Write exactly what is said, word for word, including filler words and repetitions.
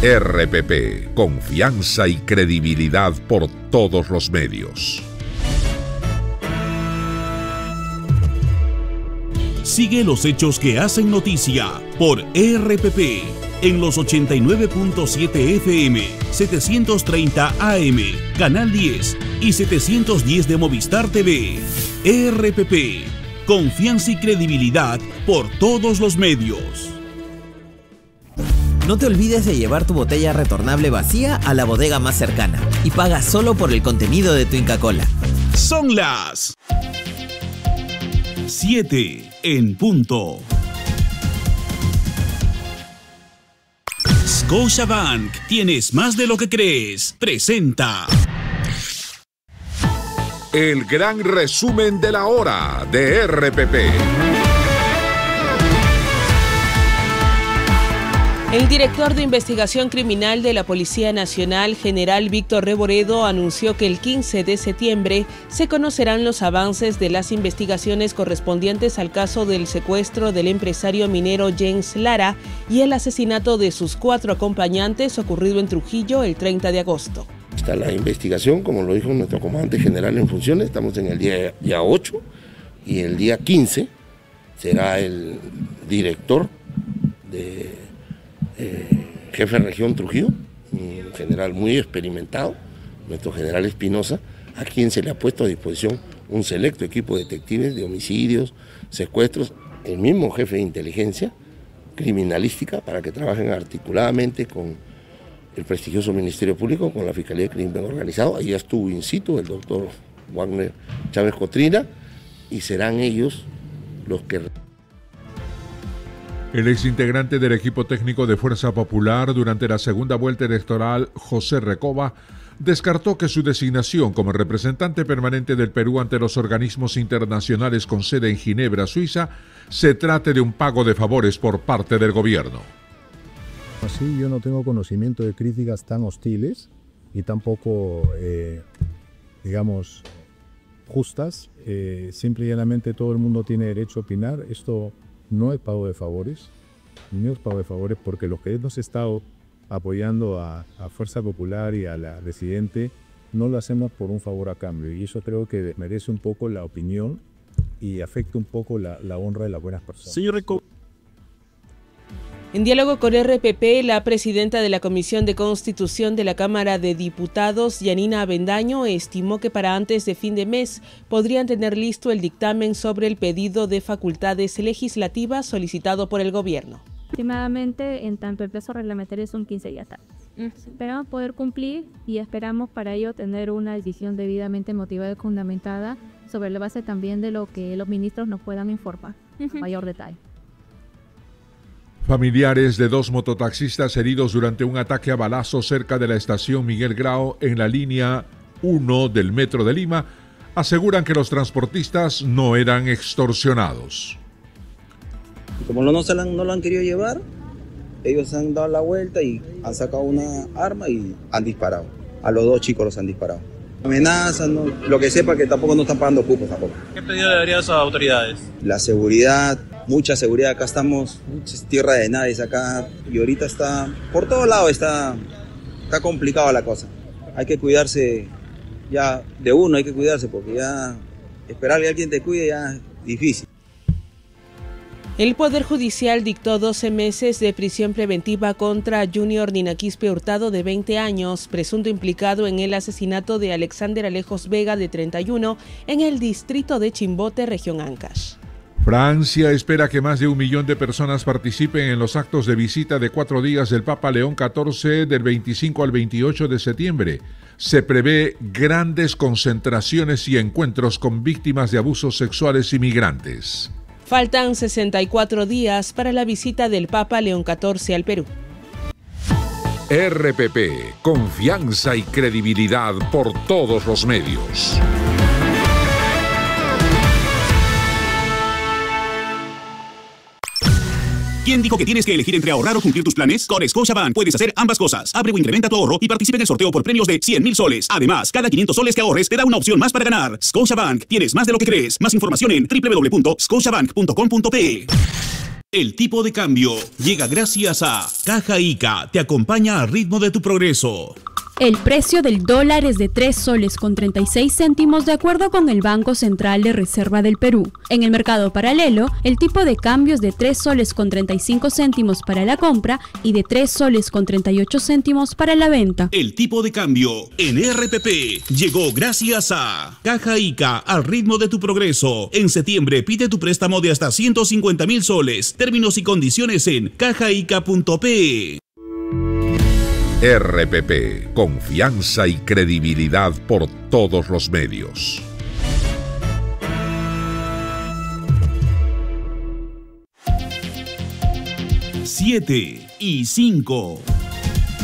R P P, confianza y credibilidad por todos los medios. Sigue los hechos que hacen noticia por R P P en los ochenta y nueve punto siete F M, setecientos treinta A M, Canal diez y setecientos diez de Movistar T V. R P P, confianza y credibilidad por todos los medios. No te olvides de llevar tu botella retornable vacía a la bodega más cercana y paga solo por el contenido de tu Inca Kola. Son las siete en punto. Scotiabank, tienes más de lo que crees. Presenta el gran resumen de la hora de R P P. El director de investigación criminal de la Policía Nacional, general Víctor Reboredo, anunció que el quince de septiembre se conocerán los avances de las investigaciones correspondientes al caso del secuestro del empresario minero James Lara y el asesinato de sus cuatro acompañantes ocurrido en Trujillo el treinta de agosto. Está la investigación, como lo dijo nuestro comandante general en funciones, estamos en el día, día ocho y el día quince será el director de... Eh, jefe de región Trujillo, un general muy experimentado, nuestro general Espinosa, a quien se le ha puesto a disposición un selecto equipo de detectives de homicidios, secuestros, el mismo jefe de inteligencia criminalística para que trabajen articuladamente con el prestigioso Ministerio Público, con la Fiscalía de Crimen Organizado. Allí estuvo in situ el doctor Wagner Chávez Cotrina y serán ellos los que... El exintegrante del equipo técnico de Fuerza Popular durante la segunda vuelta electoral, José Recoba, descartó que su designación como representante permanente del Perú ante los organismos internacionales con sede en Ginebra, Suiza, se trate de un pago de favores por parte del gobierno. Así yo no tengo conocimiento de críticas tan hostiles y tampoco, eh, digamos, justas. Eh, simple y llanamente todo el mundo tiene derecho a opinar. Esto no es pago de favores, no es pago de favores porque los que hemos estado apoyando a, a Fuerza Popular y a la Residente no lo hacemos por un favor a cambio, y eso creo que merece un poco la opinión y afecta un poco la, la honra de las buenas personas. Señor Reco. En diálogo con R P P, la presidenta de la Comisión de Constitución de la Cámara de Diputados, Yanina Avendaño, estimó que para antes de fin de mes podrían tener listo el dictamen sobre el pedido de facultades legislativas solicitado por el gobierno. Aproximadamente, en tanto el plazo reglamentario son quince días tarde. Esperamos poder cumplir y esperamos para ello tener una decisión debidamente motivada y fundamentada sobre la base también de lo que los ministros nos puedan informar a mayor detalle. Familiares de dos mototaxistas heridos durante un ataque a balazos cerca de la estación Miguel Grau en la línea uno del Metro de Lima aseguran que los transportistas no eran extorsionados. Como no, se la, no lo han querido llevar, ellos han dado la vuelta y han sacado una arma y han disparado. A los dos chicos los han disparado. Amenazan, ¿no? Lo que sepa que tampoco no están pagando cupos tampoco. ¿Qué pedido le daría a sus autoridades? La seguridad, mucha seguridad. Acá estamos, es tierra de nadie acá y ahorita está, por todos lados está, está complicada la cosa. Hay que cuidarse ya de uno, hay que cuidarse porque ya esperar que alguien te cuide ya es difícil. El Poder Judicial dictó doce meses de prisión preventiva contra Junior Ninaquispe Hurtado, de veinte años, presunto implicado en el asesinato de Alexander Alejos Vega, de treinta y uno, en el distrito de Chimbote, región Ancash. Francia espera que más de un millón de personas participen en los actos de visita de cuatro días del Papa León catorce del veinticinco al veintiocho de septiembre. Se prevé grandes concentraciones y encuentros con víctimas de abusos sexuales y migrantes. Faltan sesenta y cuatro días para la visita del Papa León catorce al Perú. R P P, confianza y credibilidad por todos los medios. ¿Quién dijo que tienes que elegir entre ahorrar o cumplir tus planes? Con Scotiabank puedes hacer ambas cosas. Abre o incrementa tu ahorro y participa en el sorteo por premios de cien mil soles. Además, cada quinientos soles que ahorres te da una opción más para ganar. Scotiabank, tienes más de lo que crees. Más información en doble u doble u doble u punto scotiabank punto com punto pe. El tipo de cambio llega gracias a Caja Ica, te acompaña al ritmo de tu progreso. El precio del dólar es de tres soles con treinta y seis céntimos de acuerdo con el Banco Central de Reserva del Perú. En el mercado paralelo, el tipo de cambio es de tres soles con treinta y cinco céntimos para la compra y de tres soles con treinta y ocho céntimos para la venta. El tipo de cambio en R P P llegó gracias a Caja Ica, al ritmo de tu progreso. En septiembre pide tu préstamo de hasta ciento cincuenta mil soles. Términos y condiciones en cajaica punto pe. R P P, confianza y credibilidad por todos los medios. siete y cinco.